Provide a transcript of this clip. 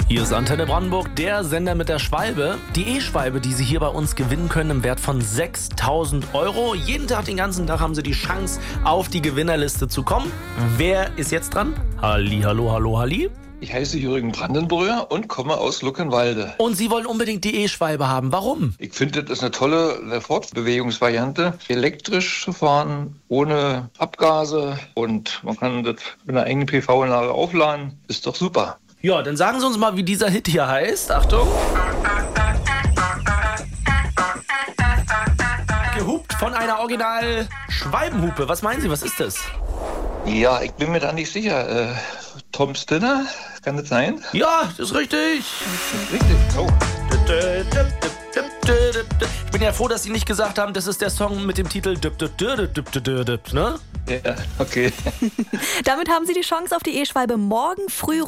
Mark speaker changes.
Speaker 1: Hier ist Antenne Brandenburg, der Sender mit der Schwalbe. Die E-Schwalbe, die Sie hier bei uns gewinnen können, im Wert von 6.000 Euro. Jeden Tag, den ganzen Tag haben Sie die Chance, auf die Gewinnerliste zu kommen. Wer ist jetzt dran? Halli, hallo, hallo, halli.
Speaker 2: Ich heiße Jürgen Brandenbrüer und komme aus Luckenwalde.
Speaker 1: Und Sie wollen unbedingt die E-Schwalbe haben. Warum?
Speaker 2: Ich finde, das ist eine tolle Fortbewegungsvariante. Elektrisch zu fahren, ohne Abgase, und man kann das mit einer engen PV-Anlage aufladen. Ist doch super.
Speaker 1: Ja, dann sagen Sie uns mal, wie dieser Hit hier heißt. Achtung. Gehupt von einer Original-Schwalbenhupe. Was meinen Sie, was ist das?
Speaker 2: Ja, ich bin mir da nicht sicher. Tom Stinner, kann das sein?
Speaker 1: Ja, das ist richtig.
Speaker 2: Richtig. Oh.
Speaker 1: Ich bin ja froh, dass Sie nicht gesagt haben, das ist der Song mit dem Titel ne?
Speaker 2: Ja, okay.
Speaker 3: Damit haben Sie die Chance auf die E-Schwalbe morgen früh